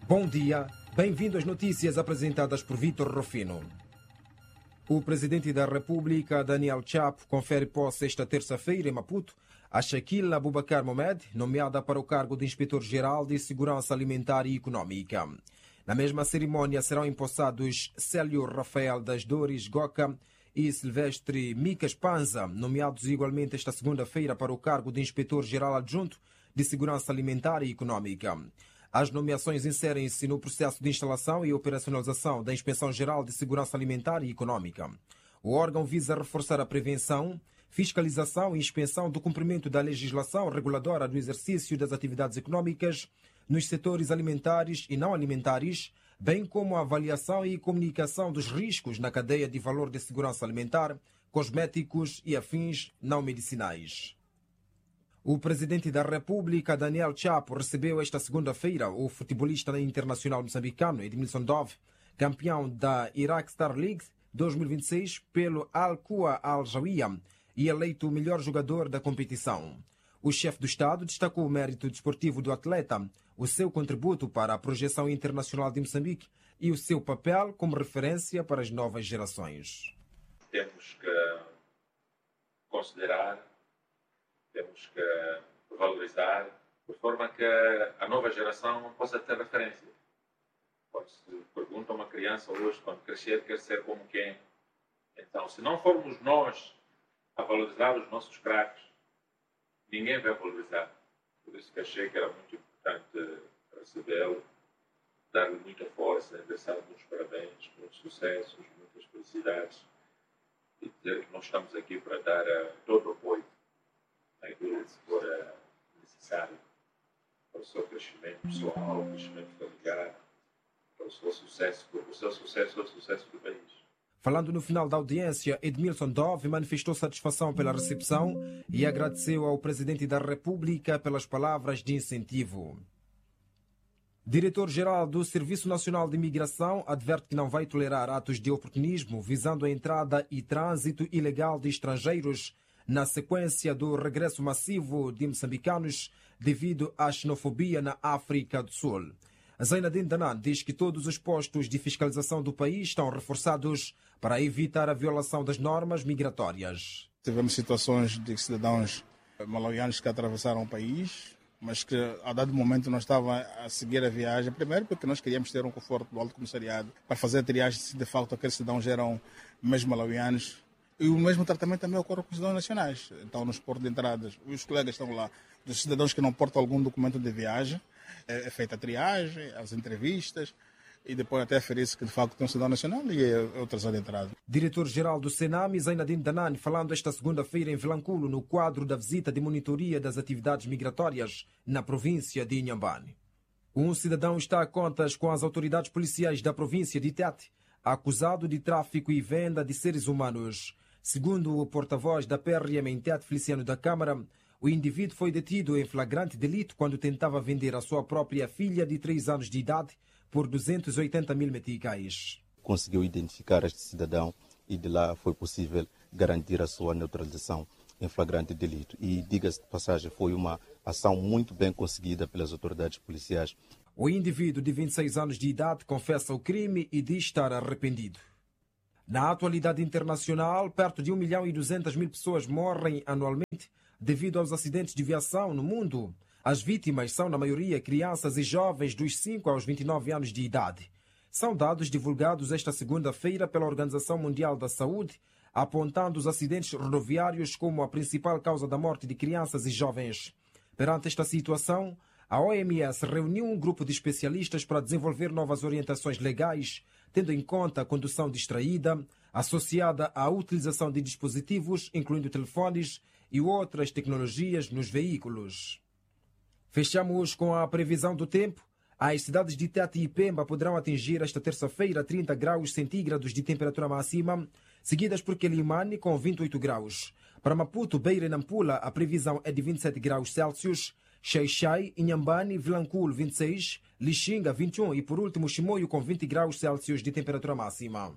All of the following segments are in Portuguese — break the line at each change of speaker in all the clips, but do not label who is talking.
Bom dia, bem-vindo às notícias apresentadas por Vítor Rufino. O presidente da República, Daniel Chapo, confere posse esta terça-feira em Maputo a Shakil Abubakar Mohamed, nomeada para o cargo de Inspetor-Geral de Segurança Alimentar e Econômica. Na mesma cerimónia serão empossados Célio Rafael das Dores Goca e Silvestre Micas Panza, nomeados igualmente esta segunda-feira para o cargo de Inspetor-Geral Adjunto de Segurança Alimentar e Econômica. As nomeações inserem-se no processo de instalação e operacionalização da Inspeção-Geral de Segurança Alimentar e Econômica. O órgão visa reforçar a prevenção, fiscalização e inspeção do cumprimento da legislação reguladora do exercício das atividades econômicas nos setores alimentares e não alimentares, bem como a avaliação e comunicação dos riscos na cadeia de valor de segurança alimentar, cosméticos e afins não medicinais. O presidente da República, Daniel Chapo, recebeu esta segunda-feira o futebolista internacional moçambicano Edmilson Dove, campeão da Iraq Star League 2026 pelo Al-Quwa Al-Jawiya e eleito o melhor jogador da competição. O chefe do Estado destacou o mérito desportivo do atleta, o seu contributo para a projeção internacional de Moçambique e o seu papel como referência para as novas gerações.
Temos que considerar, temos que valorizar, de forma que a nova geração possa ter referência. Quando se pergunta a uma criança hoje, quando crescer, quer ser como quem? Então, se não formos nós a valorizar os nossos craques, ninguém vai valorizar. Por isso que achei que era muito importante recebê-lo, dar-lhe muita força, endereçar muitos parabéns, muitos sucessos, muitas felicidades e dizer que nós estamos aqui para dar todo o apoio aquilo que for necessário para o seu crescimento pessoal, o crescimento familiar, para o seu sucesso é o sucesso do país.
Falando no final da audiência, Edmilson Dove manifestou satisfação pela recepção e agradeceu ao presidente da República pelas palavras de incentivo. Diretor-geral do Serviço Nacional de Imigração adverte que não vai tolerar atos de oportunismo visando a entrada e trânsito ilegal de estrangeiros na sequência do regresso massivo de moçambicanos devido à xenofobia na África do Sul. Zainadine Danan diz que todos os postos de fiscalização do país estão reforçados para evitar a violação das normas migratórias.
Tivemos situações de cidadãos malawianos que atravessaram o país, mas que a dado momento não estavam a seguir a viagem. Primeiro porque nós queríamos ter um conforto do Alto Comissariado para fazer a triagem se de facto aqueles cidadãos eram mesmo malawianos. E o mesmo tratamento também ocorre com os cidadãos nacionais. Então, nos portos de entradas, os colegas estão lá, dos cidadãos que não portam algum documento de viagem, é feita a triagem, as entrevistas, e depois até aferir-se que de facto tem um cidadão nacional e é outra de entrada.
Diretor-geral do Senami, Zainadine Danan, falando esta segunda-feira em Vilanculo, no quadro da visita de monitoria das atividades migratórias na província de Inhambane. Um cidadão está a contas com as autoridades policiais da província de Tete, acusado de tráfico e venda de seres humanos. Segundo o porta-voz da PRM em Tete, Feliciano da Câmara, o indivíduo foi detido em flagrante delito quando tentava vender a sua própria filha de 3 anos de idade por 280 mil meticais.
Conseguiu identificar este cidadão e de lá foi possível garantir a sua neutralização em flagrante delito. E, diga-se de passagem, foi uma ação muito bem conseguida pelas autoridades policiais.
O indivíduo de 26 anos de idade confessa o crime e diz estar arrependido. Na atualidade internacional, perto de 1.200.000 pessoas morrem anualmente devido aos acidentes de viação no mundo. As vítimas são, na maioria, crianças e jovens dos 5 aos 29 anos de idade. São dados divulgados esta segunda-feira pela Organização Mundial da Saúde, apontando os acidentes rodoviários como a principal causa da morte de crianças e jovens. Perante esta situação, a OMS reuniu um grupo de especialistas para desenvolver novas orientações legais, tendo em conta a condução distraída, associada à utilização de dispositivos, incluindo telefones e outras tecnologias nos veículos. Fechamos com a previsão do tempo. As cidades de Tete e Pemba poderão atingir esta terça-feira 30 graus centígrados de temperatura máxima, seguidas por Quelimane com 28 graus. Para Maputo, Beira e Nampula, a previsão é de 27 graus Celsius, Xai-Xai, Inhambane, Vilanculo 26, Lixinga 21 e por último Chimoio com 20 graus Celsius de temperatura máxima.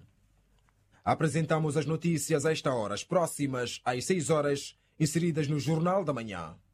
Apresentamos as notícias a esta hora, as próximas às 6 horas, inseridas no Jornal da Manhã.